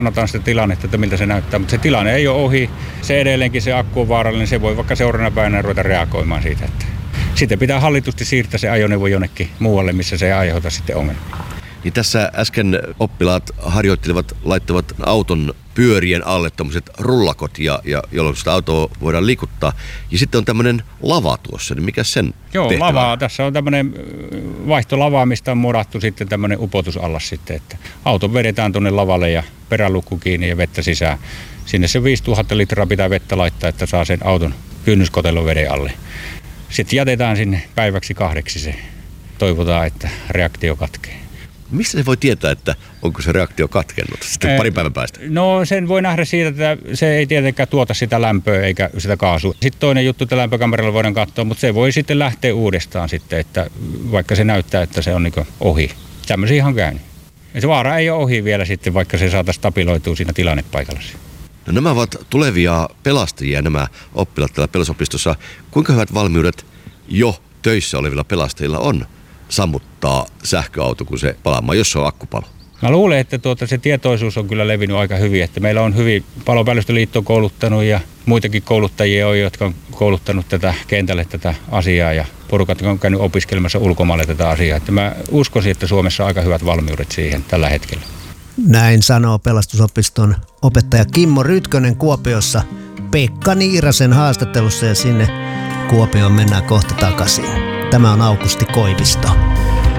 Annetaan sitä tilannetta, että miltä se näyttää, mutta se tilanne ei ole ohi. Se edelleenkin se akku on vaarallinen, se voi vaikka seuraavana päivänä ruveta reagoimaan siitä. Että sitten pitää hallitusti siirtää se ajoneuvo jonnekin muualle, missä se ei aiheuta sitten ongelmia. Niin tässä äsken oppilaat laittavat auton pyörien alle tämmöiset rullakot, jolloin sitä autoa voidaan liikuttaa. Ja sitten on tämmöinen lava tuossa, niin mikä sen tehtävä? Lavaa. Tässä on tämmöinen vaihtolava, mistä on murattu sitten tämmöinen upotusallas sitten, että auto vedetään tuonne lavalle ja perälukku kiinni ja vettä sisään. Sinne se 5000 litraa pitää vettä laittaa, että saa sen auton kynnyskotelon veden alle. Sitten jätetään sinne päiväksi 2 se. Toivotaan, että reaktio katkee. Mistä se voi tietää, että onko se reaktio katkennut sitten parin päivän päästä? No sen voi nähdä siitä, että se ei tietenkään tuota sitä lämpöä eikä sitä kaasua. Sitten toinen juttu, että lämpökameralla voidaan katsoa, mutta se voi sitten lähteä uudestaan sitten, että vaikka se näyttää, että se on niin ohi. Tämmöisiä ihan käynyt. Ja se vaara ei ole ohi vielä sitten, vaikka se saataisiin stabiloitua siinä tilannepaikalla. No nämä ovat tulevia pelastajia, nämä oppilaat täällä pelastusopistossa. Kuinka hyvät valmiudet jo töissä olevilla pelastajilla on sammuttaa sähköauto, kun se palaamaan, jos se on akkupalo? Mä luulen, että se tietoisuus on kyllä levinnyt aika hyvin, että meillä on hyvin Palopäällistöliitto kouluttanut ja muitakin kouluttajia on, jotka on kouluttanut kentälle tätä asiaa ja porukat on käynyt opiskelemassa ulkomaille tätä asiaa. Että mä uskoisin, että Suomessa on aika hyvät valmiudet siihen tällä hetkellä. Näin sanoo Pelastusopiston opettaja Kimmo Rytkönen Kuopiossa Pekka Niirasen haastattelussa ja sinne Kuopioon mennään kohta takaisin. Tämä on Aukusti Koivisto.